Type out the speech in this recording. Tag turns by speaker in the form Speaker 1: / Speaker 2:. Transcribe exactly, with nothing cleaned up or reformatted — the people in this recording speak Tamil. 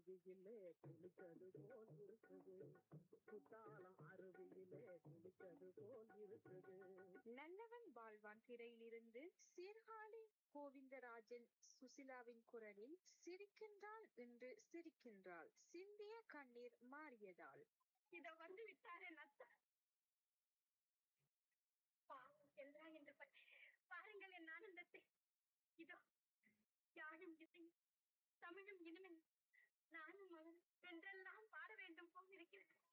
Speaker 1: அருவியிலே குளித்தது போல் இருக்குது. குத்தாலம் அருவியிலே குளித்தது போல் இருக்குது.
Speaker 2: நல்லவன் வாழ்வான் திரையிலிருந்து சீர்காழி கோவிந்தராஜன் சுசிலாவின் குரலில் சிரிக்கின்றாள் என்று சிரிக்கின்றாள் சிந்திய கண்ணீர் மாறியதால்.
Speaker 3: இதோ வந்து விட்டாரே நத்தா, பாவம் செல்றா என்று பற்றி பாருங்கள் என் ஆனந்தத்தை. இதோ யாழும் இசையும் தமிழும் இனிமையும் நானும் அவன் என்றெல்லாம் பாட வேண்டும் போல் இருக்கிறது.